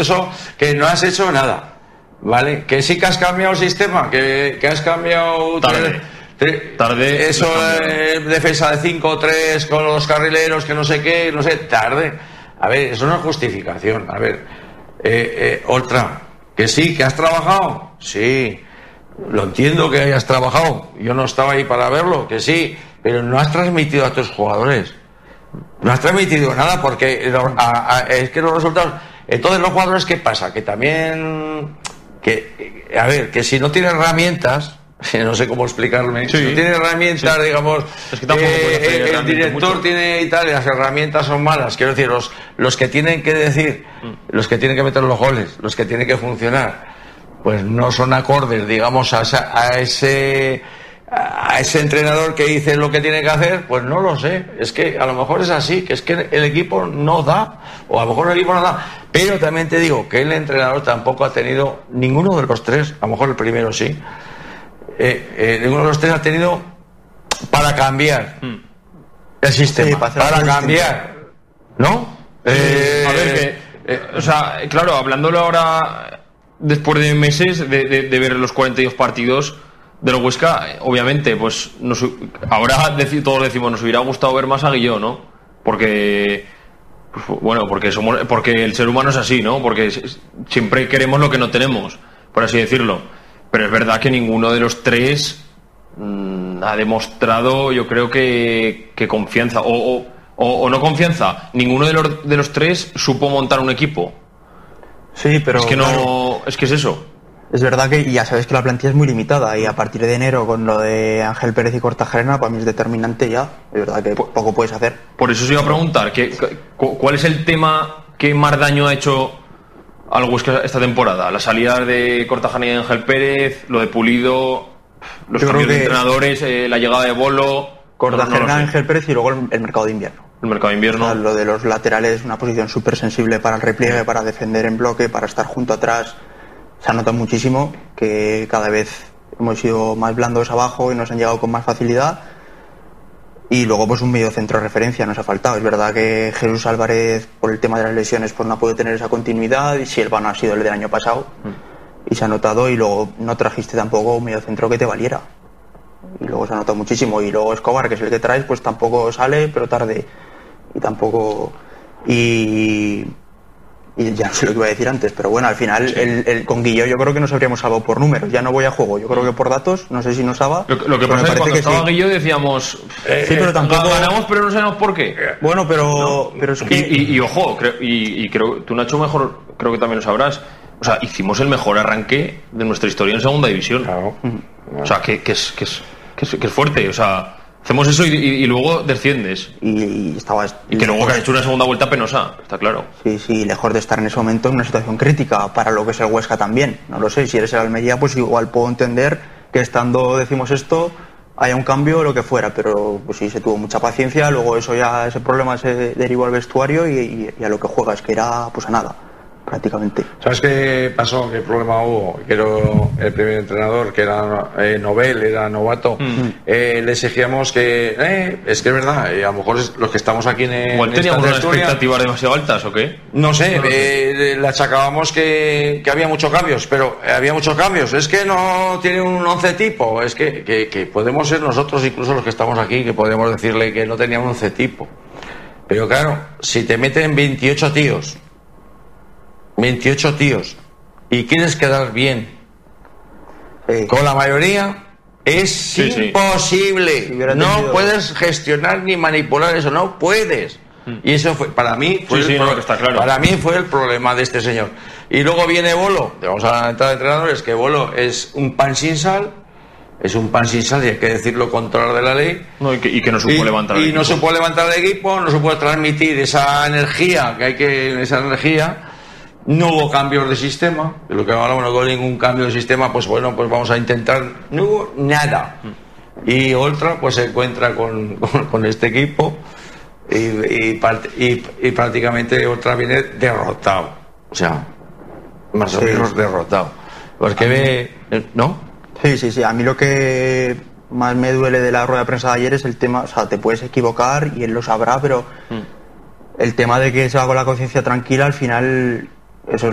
eso, que no has hecho nada, ¿vale? Que sí que has cambiado el sistema, que has cambiado... Tarde. Eso, defensa de 5-3 con los carrileros, que no sé qué, no sé, tarde. A ver, eso no es justificación. A ver, Oltra, que sí, que has trabajado, sí, lo entiendo que hayas trabajado, yo no estaba ahí para verlo, que sí, pero no has transmitido a tus jugadores, no has transmitido nada, porque es que los resultados... Entonces los jugadores, ¿qué pasa? Que también, a ver, que si no tienen herramientas, no sé cómo explicarme, sí, si no tiene herramientas, sí, digamos, es que tampoco el director mucho. Tiene y tal, y las herramientas son malas, quiero decir, los que tienen que decir, los que tienen que meter los goles, los que tienen que funcionar, pues no son acordes, digamos, a ese entrenador que dice lo que tiene que hacer, pues no lo sé, es que a lo mejor es así, que es que el equipo no da, o a lo mejor el equipo no da, pero también te digo que el entrenador tampoco ha tenido, ninguno de los tres, a lo mejor el primero sí, ninguno de los tres ha tenido para cambiar el sistema, sí, para cambiar, ¿no? A ver, o sea, claro, hablándolo ahora, después de meses de ver los 42 partidos de los Huesca, obviamente, pues ahora todos decimos, nos hubiera gustado ver más a Guilló, ¿no? Porque, pues, bueno, porque el ser humano es así, ¿no? Porque siempre queremos lo que no tenemos, por así decirlo. Pero es verdad que ninguno de los tres ha demostrado, yo creo que confianza, o no confianza. Ninguno de los tres supo montar un equipo. Sí, pero es que no, claro, es que es eso. Es verdad que ya sabes que la plantilla es muy limitada y a partir de enero con lo de Ángel Pérez y Kortajarena para mí es determinante ya. Es verdad que poco puedes hacer. Por eso os iba a preguntar, ¿cuál es el tema que más daño ha hecho al Huesca esta temporada? La salida de Kortajarena y Ángel Pérez, lo de Pulido, los cambios de entrenadores, la llegada de Bolo, Kortajarena, Ángel Pérez y luego el mercado de invierno. El mercado de invierno. O sea, lo de los laterales es una posición súper sensible para el repliegue, para defender en bloque, para estar junto atrás. Se ha notado muchísimo que cada vez hemos sido más blandos abajo y nos han llegado con más facilidad. Y luego pues un medio centro de referencia nos ha faltado. Es verdad que Jesús Álvarez, por el tema de las lesiones, pues no ha podido tener esa continuidad, y Silva no ha sido el del año pasado y se ha notado. Y luego no trajiste tampoco un medio centro que te valiera, y luego se ha notado muchísimo. Y luego Escobar, que es el que traes, pues tampoco sale, pero tarde, y tampoco, y ya no sé lo que iba a decir antes, pero bueno, al final sí. Con Guilló yo creo que nos habríamos salvado por números, ya no voy a juego, yo creo que por datos, no sé si nos salva. Lo que pasa es que cuando estaba sí. Guilló decíamos, sí, pero tampoco ganamos, pero no sabemos por qué. Bueno, pero es que... Y ojo, creo, tú Nacho mejor, creo que también lo sabrás, o sea, hicimos el mejor arranque de nuestra historia en segunda división. Claro. O sea, que es fuerte, o sea... Hacemos eso y luego desciendes. Y que luego que has hecho una segunda vuelta penosa, está claro. Sí, lejos de estar en ese momento en una situación crítica para lo que es el Huesca también. No lo sé, si eres el Almería, pues igual puedo entender que estando, decimos esto, haya un cambio o lo que fuera, pero pues sí, se tuvo mucha paciencia, luego ese problema se derivó al vestuario y a lo que juegas, que era pues a nada, prácticamente. ¿Sabes qué pasó? ¿Qué problema hubo? Que era el primer entrenador, que era Nobel, era novato. Le exigíamos que... es que es verdad, a lo mejor los que estamos aquí en igual teníamos unas expectativas demasiado altas, ¿o qué? No sé, le achacábamos que había muchos cambios, pero había muchos cambios. Es que no tiene un 11 tipo, es que podemos ser nosotros, incluso los que estamos aquí, que podemos decirle que no tenía un 11 tipo. Pero claro, si te meten 28 tíos y quieres quedar bien con la mayoría, es imposible. Sí. No puedes gestionar ni manipular eso, no puedes. Y eso fue, para mí fue está claro. Para mí fue el problema de este señor. Y luego viene Bolo, vamos a la entrada de entrenadores, que Bolo es un pan sin sal. Es un pan sin sal, y hay que decirlo, contrario de la ley. No, y que no supo levantar el equipo. No supo levantar el equipo, no supo transmitir esa energía No hubo cambios de sistema, de lo que hablamos, no hubo ningún cambio de sistema, pues bueno, pues vamos a intentar, no hubo nada. Y Oltra pues se encuentra con este equipo y prácticamente Oltra viene derrotado, o sea, más o menos derrotado. Porque ve, ¿no? Sí, a mí lo que más me duele de la rueda de prensa de ayer es el tema, o sea, te puedes equivocar y él lo sabrá, pero el tema de que se va con la conciencia tranquila, al final eso es